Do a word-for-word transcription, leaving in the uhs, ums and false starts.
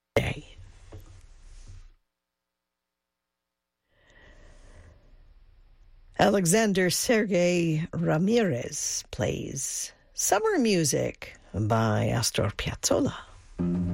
day. Alexander Sergei Ramirez plays Summer Music by Astor Piazzolla.